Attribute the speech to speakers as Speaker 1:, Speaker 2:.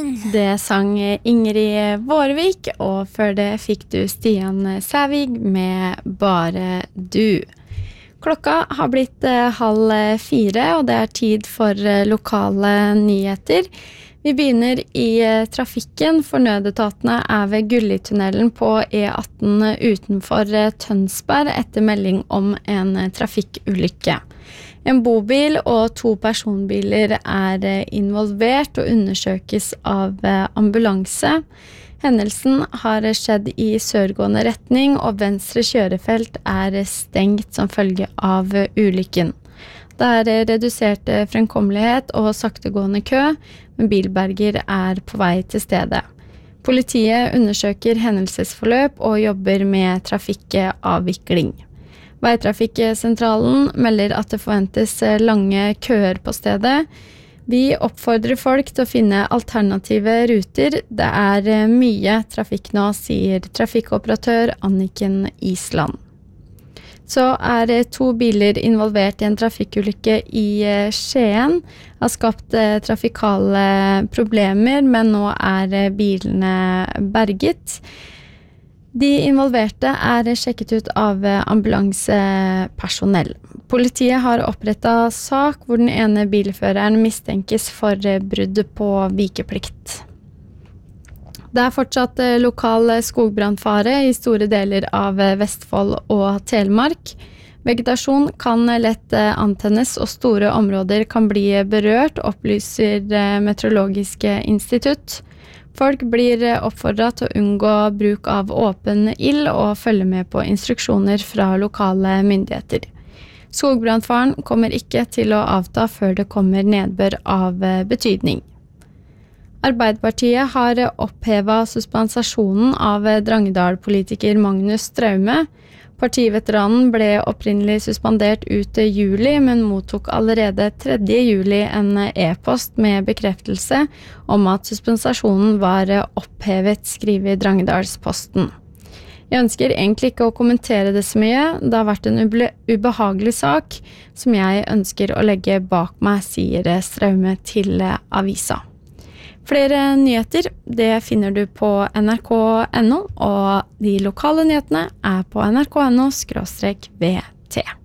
Speaker 1: Det sang Ingrid Vårvik, og før det fikk du Stian Sævig med Bare du. Klokka har blitt 3:30, og det tid for lokale nyheter. Vi begynner i trafikken, for nødetatene ved Gullitunnelen på E18 utenfor Tønsberg etter melding om en trafikkulykke. En bobil og 2 personbiler involvert og undersøkes av ambulanse. Hendelsen har skjedd i sørgående retning, og venstre kjørefelt stengt som følge av ulykken. Det redusert fremkommelighet og saktegående kø, men bilberger på vei til stedet. Politiet undersøker hendelsesforløp og jobber med trafikkavvikling. Veitrafikksentralen melder at det forventes lange køer på stedet. Vi oppfordrer folk til å finne alternative ruter. Det mye trafikk nå, sier trafikkoperatør Anniken Island. Så 2 biler involvert i en trafikkulykke i Skien. Har skapt trafikale problemer, men nå bilene berget. De involverte sjekket ut av ambulansepersonell. Politiet har opprettet sak hvor den ene bilføreren mistenkes for brudd på vikeplikt. Det fortsatt lokal skogbrannfare i store deler av Vestfold og Telemark. Vegetasjon kan lett antennes, og store områder kan bli berørt, opplyser Meteorologiske institutt. Folk blir oppfordret til å unngå bruk av åpen ild og følge med på instruksjoner fra lokale myndigheter. Skogbrannfaren kommer ikke til å avta før det kommer nedbør av betydning. Arbeiderpartiet har opphevet suspensasjonen av Drangedal-politiker Magnus Straume. Partiveteranen ble opprinnelig suspendert ut juli, men mottok allerede 3. juli en e-post med bekreftelse om at suspensasjonen var opphevet, skriver Drangedalsposten. Jeg ønsker egentlig ikke å kommentere det så mye. Det har vært en ubehagelig sak som jeg ønsker å legge bak meg, sier Straume til avisa. Flere nyheter, det finner du på nrk.no, og de lokale nyhetene på nrk.no/VT.